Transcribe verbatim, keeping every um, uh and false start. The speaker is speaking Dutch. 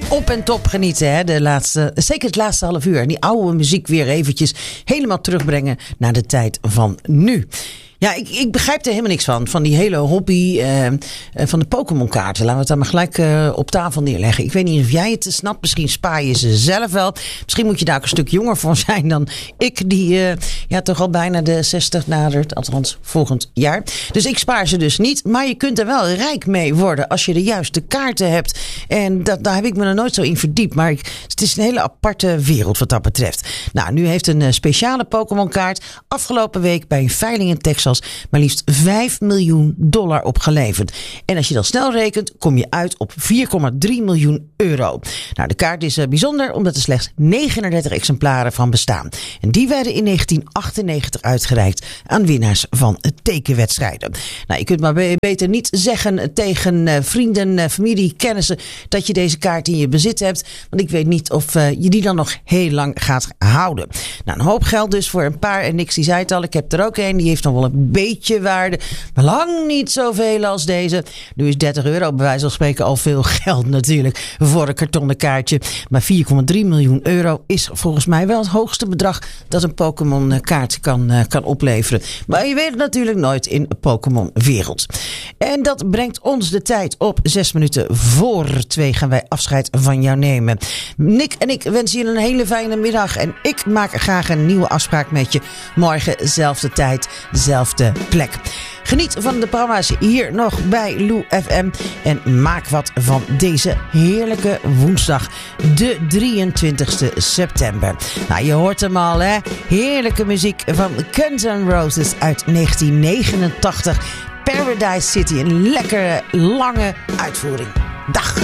op en top genieten. Hè? De laatste, zeker het laatste half uur. En die oude muziek weer eventjes helemaal terugbrengen naar de tijd van nu. Ja, ik, ik begrijp er helemaal niks van. Van die hele hobby uh, van de Pokémon kaarten. Laten we het dan maar gelijk uh, op tafel neerleggen. Ik weet niet of jij het snapt. Misschien spaar je ze zelf wel. Misschien moet je daar ook een stuk jonger voor zijn dan ik. Die uh, ja, toch al bijna de zestig nadert. Althans volgend jaar. Dus ik spaar ze dus niet. Maar je kunt er wel rijk mee worden als je de juiste kaarten hebt. En dat, daar heb ik me nog nooit zo in verdiept. Maar ik, het is een hele aparte wereld wat dat betreft. Nou, nu heeft een uh, speciale Pokémon kaart afgelopen week bij een veiling in Texas maar liefst vijf miljoen dollar opgeleverd. En als je dan snel rekent, kom je uit op vier komma drie miljoen euro. Nou, de kaart is uh, bijzonder omdat er slechts negenendertig exemplaren van bestaan. En die werden in negentien achtennegentig uitgereikt aan winnaars van tekenwedstrijden. Nou, je kunt maar be- beter niet zeggen tegen uh, vrienden, uh, familie, kennissen dat je deze kaart in je bezit hebt. Want ik weet niet of uh, je die dan nog heel lang gaat houden. Nou, een hoop geld dus voor een paar. En niks, die zei het al, ik heb er ook een. Die heeft nog wel een beetje waarde. Maar lang niet zoveel als deze. Nu is dertig euro bij wijze van spreken al veel geld natuurlijk voor een kartonnen kaartje. Maar vier komma drie miljoen euro is volgens mij wel het hoogste bedrag dat een Pokémon kaart kan, uh, kan opleveren. Maar je weet het natuurlijk nooit in de Pokémon wereld. En dat brengt ons de tijd op zes minuten voor twee gaan wij afscheid van jou nemen. Nick en ik wensen je een hele fijne middag. En ik maak graag een nieuwe afspraak met je. Morgen, zelfde tijd, zelfde plek. Geniet van de programma's hier nog bij Lou F M. En maak wat van deze heerlijke woensdag, de drieëntwintigste september. Nou, je hoort hem al, hè? Heerlijke muziek van Guns N' Roses uit negentien negenentachtig. Paradise City, een lekkere, lange uitvoering. Dag!